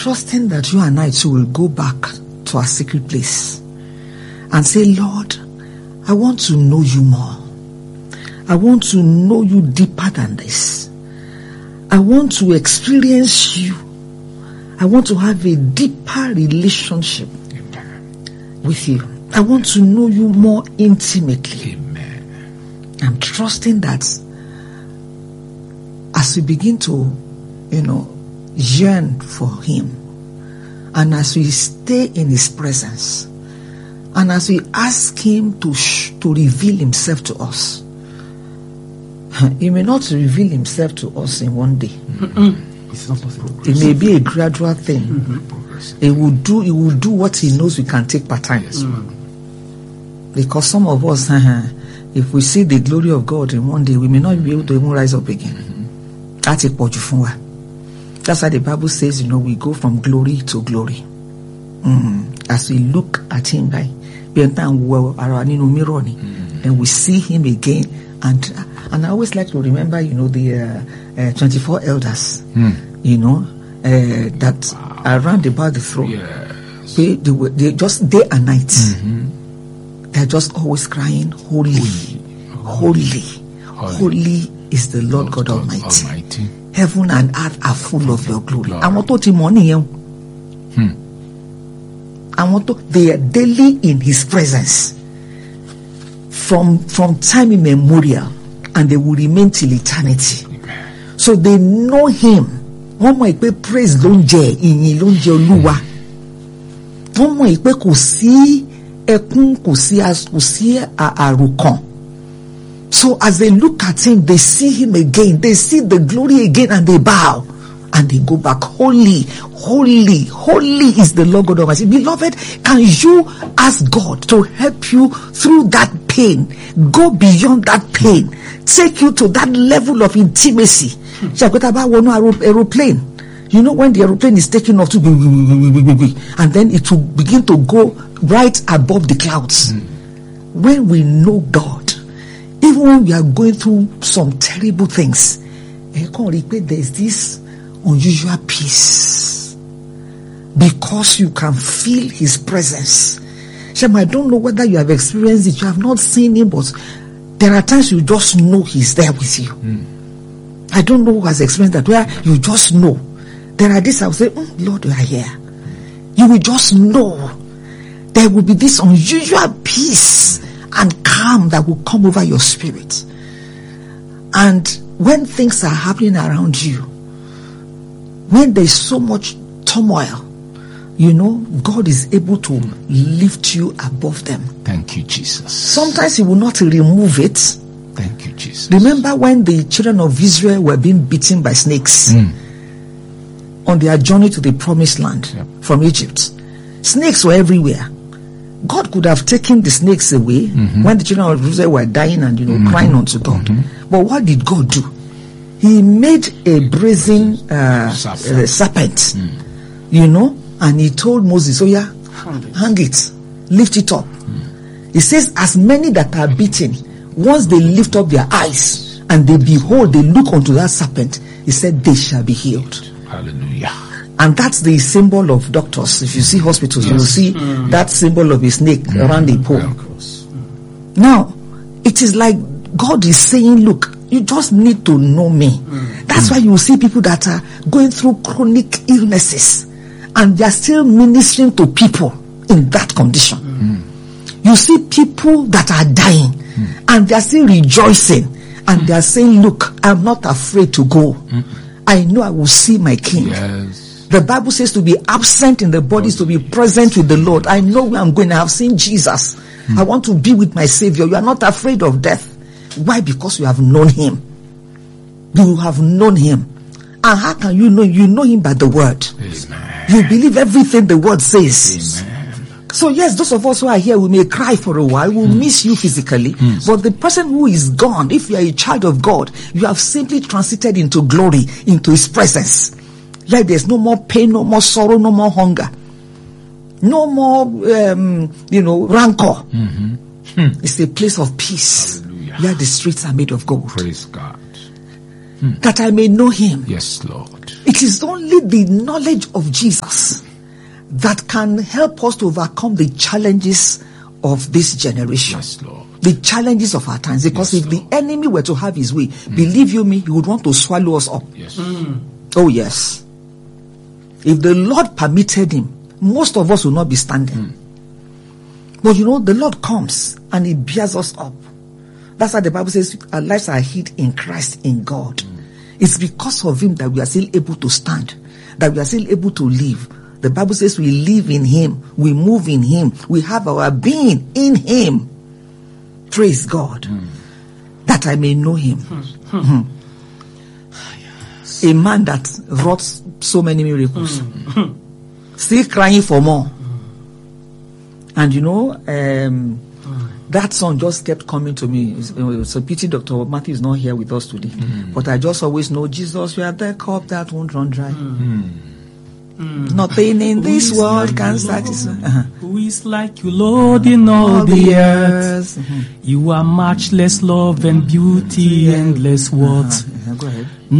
trusting that you and I too will go back to our secret place and say, Lord, I want to know you more. I want to know you deeper than this. I want to experience you. I want to have a deeper relationship with you. I want to know you more intimately. Amen. I'm trusting that as we begin to, yearn for him, and as we stay in his presence, and as we ask him to reveal himself to us, he may not reveal himself to us in one day. It's not possible. It may be a gradual thing. He will do what he knows we can take part time. Because some of us, if we see the glory of God in one day, we may not be able to even rise up again. That's it. That's why the Bible says, we go from glory to glory. As we look at him, right? And we see him again. And I always like to remember, the 24 elders, that are round about the throne. Yes. They just day and night. They're just always crying, holy, holy, holy is the Lord God Almighty. Heaven and earth are full of your glory. They are daily in his presence from time immemorial, and they will remain till eternity. So they know him. Wọ́n mọ̀ pé praise ló ń jẹ, ìyìn ló ń jẹ Olúwa. Wọ́n mọ̀ pé kò sí ẹkún, kò sí àròkàn. So as they look at him, they see him again. They see the glory again, and they bow. And they go back. Holy, holy, holy is the Lord God Almighty. Beloved, can you ask God to help you through that pain? Go beyond that pain. Take you to that level of intimacy. Aeroplane. When the aeroplane is taking off, and then it will begin to go right above the clouds. When we know God, even when we are going through some terrible things, there's this unusual peace, because you can feel his presence. I don't know whether you have experienced it. You have not seen him, but there are times you just know he's there with you. I don't know who has experienced that, where you just know. There are days I will say, Lord, you are here. You will just know. There will be this unusual peace and calm that will come over your spirit. And when things are happening around you, when there's so much turmoil, God is able to lift you above them. Thank you, Jesus. Sometimes he will not remove it. Thank you, Jesus. Remember when the children of Israel were being beaten by snakes on their journey to the promised land from Egypt? Snakes were everywhere. God could have taken the snakes away when the children of Israel were dying and crying unto God. But what did God do? He made a brazen serpent, and he told Moses, hang it, lift it up. He says, as many that are beaten, once they lift up their eyes and they behold, they look unto that serpent, he said, they shall be healed. Hallelujah. And that's the symbol of doctors. If you see hospitals, you will see that symbol of a snake around a pole. Now, it is like God is saying, look, you just need to know me. That's why you will see people that are going through chronic illnesses, and they are still ministering to people in that condition. You see people that are dying, and they are still rejoicing, and they are saying, look, I'm not afraid to go. I know I will see my King. Yes. The Bible says to be absent in the body is to be present with the Lord. I know where I'm going. I have seen Jesus. I want to be with my Savior. You are not afraid of death. Why? Because you have known him. You have known him. And how can you know? You know him by the word. Amen. You believe everything the word says. Amen. So yes, those of us who are here, we may cry for a while, we'll miss you physically, but the person who is gone, if you are a child of God, you have simply transited into glory, into his presence. Like there's no more pain, no more sorrow, no more hunger, no more, rancor. It's a place of peace. Hallelujah. Where the streets are made of gold. Praise God. That I may know him. Yes, Lord. It is only the knowledge of Jesus that can help us to overcome the challenges of this generation. Yes, Lord. The challenges of our times. Because Yes, if the enemy were to have his way, believe you me, he would want to swallow us up. Yes. Oh yes. If the Lord permitted him, most of us will not be standing. But you know, the Lord comes and he bears us up. That's why the Bible says our lives are hid in Christ, in God. It's because of him that we are still able to stand, that we are still able to live. The Bible says we live in him, we move in him, we have our being in him. Praise God. That I may know him. A man that wrought so many miracles. Still crying for more. And you know, that song just kept coming to me. It's a pity Dr. Matthew is not here with us today. But I just always know, Jesus, you are the cup that won't run dry. Nothing in this world can satisfy. Who is like you, Lord, in all the earth? You are matchless love and beauty, endless worth. Go ahead.